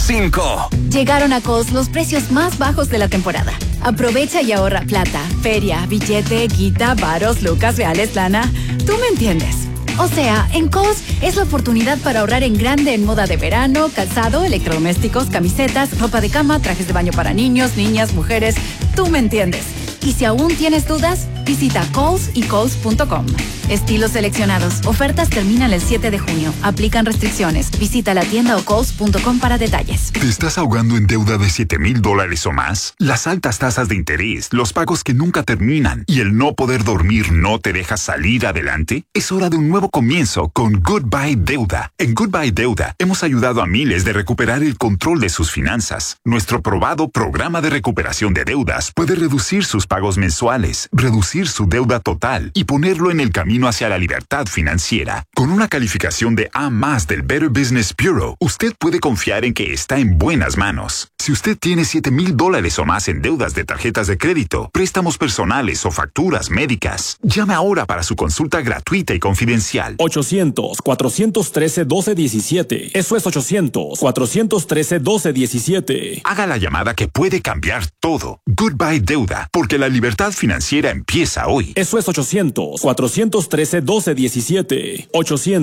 5. Llegaron a Kohl's los precios más bajos de la temporada. Aprovecha y ahorra plata, feria, billete, guita, varos, lucas, reales, lana. Tú me entiendes. O sea, en Kohl's es la oportunidad para ahorrar en grande en moda de verano, calzado, electrodomésticos, camisetas, ropa de cama, trajes de baño para niños, niñas, mujeres. Tú me entiendes. Y si aún tienes dudas, visita Kohl's y Kohl's.com. Estilos seleccionados. Ofertas terminan el 7 de junio. Aplican restricciones. Visita la tienda o Kohl's.com para detalles. ¿Te estás ahogando en deuda de $7,000 o más? Las altas tasas de interés, los pagos que nunca terminan y el no poder dormir no te deja salir adelante? Es hora de un nuevo comienzo con Goodbye Deuda. En Goodbye Deuda hemos ayudado a miles de recuperar el control de sus finanzas. Nuestro probado programa de recuperación de deudas puede reducir sus pagos mensuales, reducir su deuda total y ponerlo en el camino hacia la libertad financiera. Con una calificación de A+ del Better Business Bureau, usted puede confiar en que está en buenas manos. Si usted tiene $7,000 o más en deudas de tarjetas de crédito, préstamos personales o facturas médicas, llame ahora para su consulta gratuita y confidencial. 800-413-1217. Eso es 800-413-1217. Haga la llamada que puede cambiar todo. Goodbye Deuda, porque la libertad financiera empieza hoy. Eso es 800-413-1217.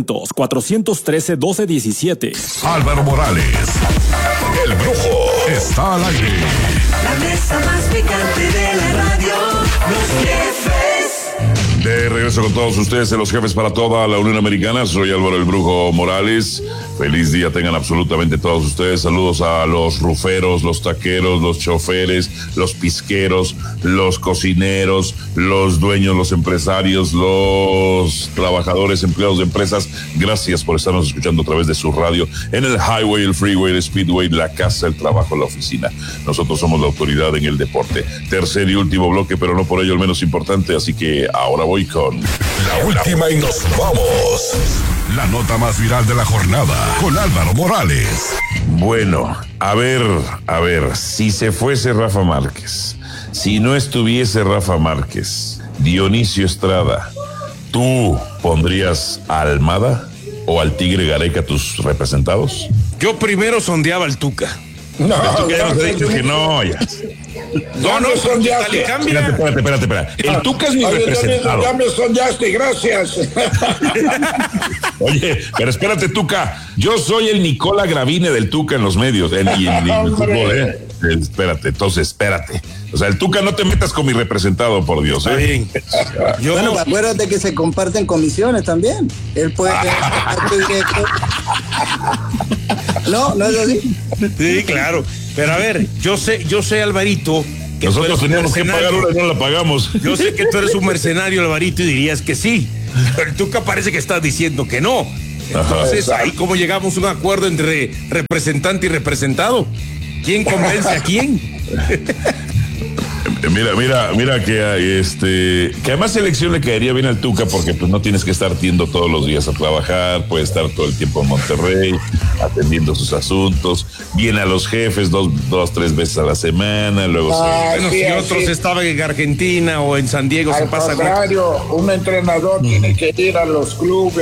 800-413-1217. Álvaro Morales, el Brujo, está al aire. La mesa más picante de la radio, Los Jefes. De regreso con todos ustedes en Los Jefes para toda la Unión Americana. Soy Álvaro el Brujo Morales. Feliz día tengan absolutamente todos ustedes. Saludos a los ruferos, los taqueros, los choferes, los pisqueros, los cocineros, los dueños, los empresarios, los trabajadores, empleados de empresas. Gracias por estarnos escuchando a través de su radio en el highway, el freeway, el speedway, la casa, el trabajo, la oficina. Nosotros somos la autoridad en el deporte. Tercer y último bloque, pero no por ello el menos importante. Así que ahora voy con la última y nos vamos. La nota más viral de la jornada con Álvaro Morales. Bueno, a ver, si se fuese Rafa Márquez, si no estuviese Rafa Márquez, Dionisio Estrada, ¿tú pondrías a Almada o al Tigre Gareca tus representados? Yo primero sondeaba al Tuca. No, ya nos ha dicho que no, ya. No, sondeaste. Espérate. El Tuca es mi representado. Ya me sondeaste, gracias. Oye, pero espérate, Tuca. Yo soy el Nicola Gravine del Tuca en los medios, en el fútbol, Espérate. O sea, el Tuca, no te metas con mi representado, por Dios, Bien. Bueno, acuérdate que se comparten comisiones también. Él puede No es así. Sí, claro. Pero a ver, yo sé, Alvarito, que nosotros teníamos que pagar una y no la pagamos. Yo sé que tú eres un mercenario, Alvarito, y dirías que sí. Pero el Tuca parece que estás diciendo que no. Entonces, ahí cómo llegamos a un acuerdo entre representante y representado. ¿Quién convence a quién? Mira que además selección le caería bien al Tuca porque pues no tienes que estar yendo todos los días a trabajar, puede estar todo el tiempo en Monterrey atendiendo sus asuntos, viene a los jefes dos, 3 veces a la semana, luego si otros estaban en Argentina o en San Diego, al se pasa. Contrario, un entrenador tiene que ir a los clubes